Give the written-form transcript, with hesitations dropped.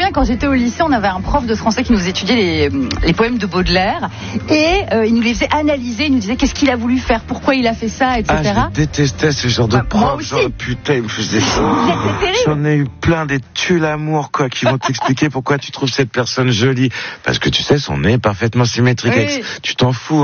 souviens quand j'étais au lycée, on avait un prof de français qui nous étudiait les poèmes de Baudelaire et il nous les faisait analyser, il nous disait qu'est-ce qu'il a voulu faire, pourquoi il a fait ça, etc. Ah, je détestais ce genre de prof, genre putain, il me faisait ça. J'en ai eu plein des tue-l'amour quoi, qui vont t'expliquer pourquoi tu trouves cette personne jolie, parce que tu sais son nez est parfaitement symétrique, tu t'en fous.